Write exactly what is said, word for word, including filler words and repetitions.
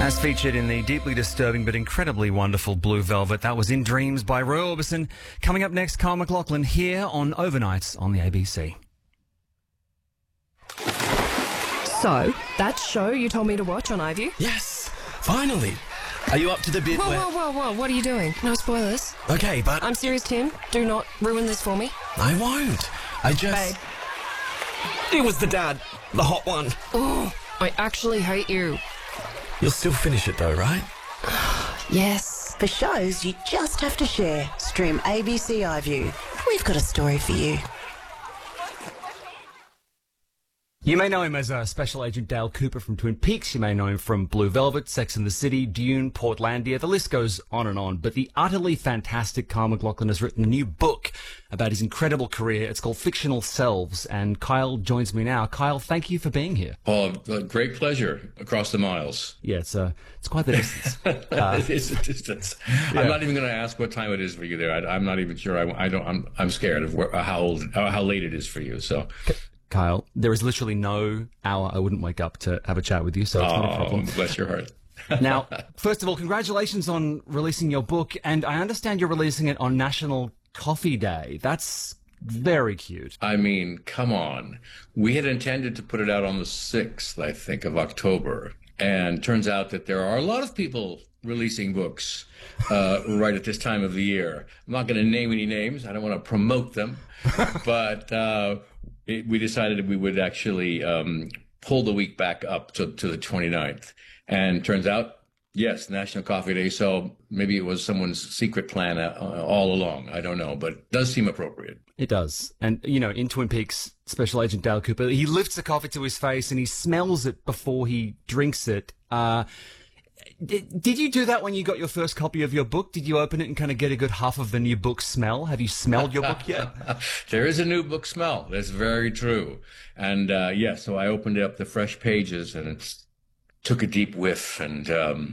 As featured in the deeply disturbing but incredibly wonderful Blue Velvet, that was In Dreams by Roy Orbison. Coming up next, Kyle MacLachlan here on Overnights on the A B C. So, that show you told me to watch on iView? Yes, finally. Are you up to the bit Whoa, where... whoa, whoa, whoa, what are you doing? No spoilers. Okay, but... I'm serious, Tim. Do not ruin this for me. I won't. I just... Babe. It was the dad. The hot one. Oh, I actually hate you. You'll still finish it though, right? Yes. For shows you just have to share. Stream A B C iView. We've got a story for you. You may know him as uh, Special Agent Dale Cooper from Twin Peaks. You may know him from Blue Velvet, Sex and the City, Dune, Portlandia. The list goes on and on. But the utterly fantastic Kyle MacLachlan has written a new book about his incredible career. It's called Fictional Selves. And Kyle joins me now. Kyle, thank you for being here. Oh, a great pleasure across the miles. Yeah, it's, uh, it's quite the distance. Uh, it's a distance. Yeah. I'm not even going to ask what time it is for you there. I, I'm not even sure. I, I don't. I'm. I'm scared of where, how old, how, how late it is for you. So. Kyle, there is literally no hour I wouldn't wake up to have a chat with you, so it's oh, not a problem. Bless your heart. Now, first of all, congratulations on releasing your book, and I understand you're releasing it on National Coffee Day. That's very cute. I mean, come on. We had intended to put it out on the sixth, I think, of October, and turns out that there are a lot of people releasing books uh, right at this time of the year. I'm not going to name any names. I don't want to promote them, but uh, it, we decided we would actually um, pull the week back up to, to the twenty-ninth. And turns out, yes, National Coffee Day. So maybe it was someone's secret plan uh, all along. I don't know, but it does seem appropriate. It does. And, you know, in Twin Peaks, Special Agent Dale Cooper, he lifts the coffee to his face and he smells it before he drinks it. Uh, did, did you do that when you got your first copy of your book? Did you open it and kind of get a good huff of the new book smell? Have you smelled your book yet? There is a new book smell. That's very true. And, uh, yeah, so I opened up the fresh pages and it's, took a deep whiff, and um,